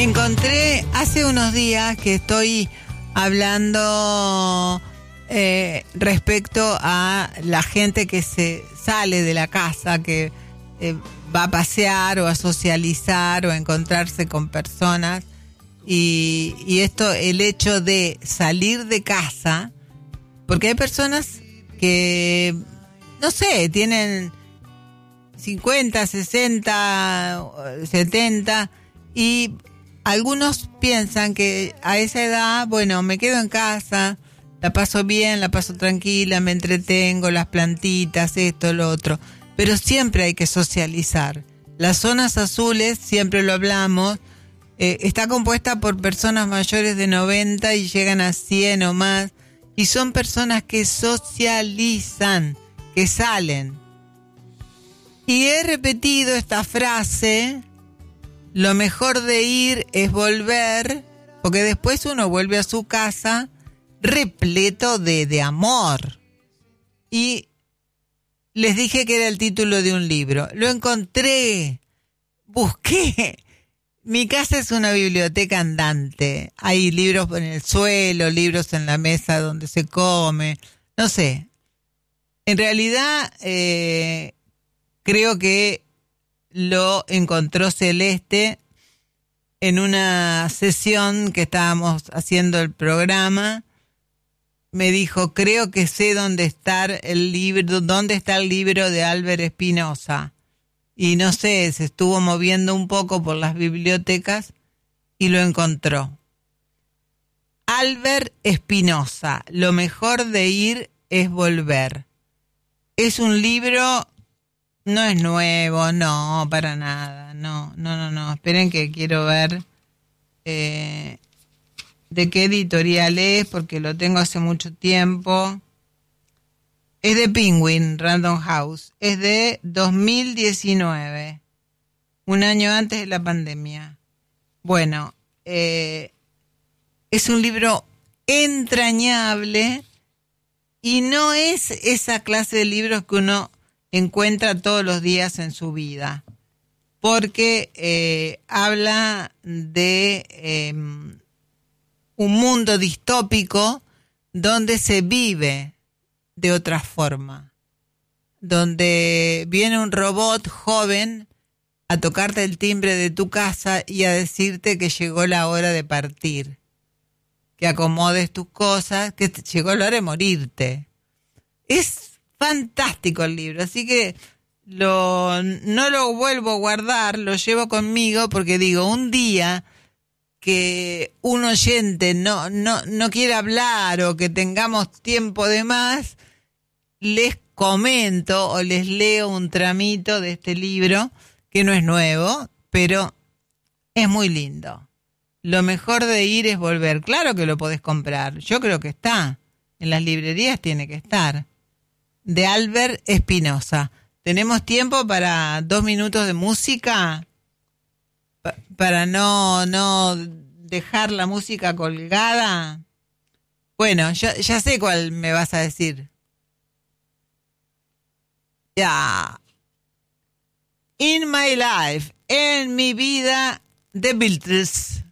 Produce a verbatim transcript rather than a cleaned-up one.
Encontré hace unos días que estoy hablando eh, respecto a la gente que se sale de la casa, que eh, va a pasear o a socializar o a encontrarse con personas. Y, y esto, el hecho de salir de casa, porque hay personas que, no sé, tienen cincuenta, sesenta, setenta y algunos piensan que a esa edad, bueno, me quedo en casa, la paso bien, la paso tranquila, me entretengo, las plantitas, esto, lo otro. Pero siempre hay que socializar. Las zonas azules, siempre lo hablamos, eh, está compuesta por personas mayores de noventa y llegan a cien o más. Y son personas que socializan, que salen. Y he repetido esta frase: lo mejor de ir es volver, porque después uno vuelve a su casa repleto de, de amor. Y les dije que era el título de un libro. Lo encontré, busqué. Mi casa es una biblioteca andante. Hay libros en el suelo, libros en la mesa donde se come. No sé. En realidad, eh, creo que lo encontró Celeste en una sesión que estábamos haciendo el programa. Me dijo, creo que sé dónde está el libro, dónde está el libro de Albert Espinosa. Y no sé, se estuvo moviendo un poco por las bibliotecas y lo encontró. Albert Espinosa, lo mejor de ir es volver. Es un libro, no es nuevo, no, para nada, no, no, no, no. Esperen que quiero ver eh, de qué editorial es, porque lo tengo hace mucho tiempo. Es de Penguin Random House. Es de dos mil diecinueve, un año antes de la pandemia. Bueno, eh, es un libro entrañable y no es esa clase de libros que uno encuentra todos los días en su vida, porque eh, habla de eh, un mundo distópico donde se vive de otra forma, donde viene un robot joven a tocarte el timbre de tu casa y a decirte que llegó la hora de partir, que acomodes tus cosas, que te llegó la hora de morirte. Es fantástico el libro, así que lo, no lo vuelvo a guardar, lo llevo conmigo porque digo, un día que un oyente no, no, no quiere hablar o que tengamos tiempo de más, les comento o les leo un tramito de este libro, que no es nuevo, pero es muy lindo. Lo mejor de ir es volver. Claro que lo podés comprar. Yo creo que está. En las librerías tiene que estar. De Albert Espinosa. ¿Tenemos tiempo para dos minutos de música? Pa- para no, no dejar la música colgada. Bueno, ya, ya sé cuál me vas a decir. Ya. In My Life, en mi vida, The Beatles.